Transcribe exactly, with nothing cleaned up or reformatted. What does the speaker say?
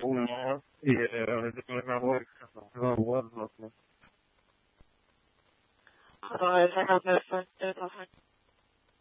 humor y eh, una voz no voz no sé. No, esa no perfecto,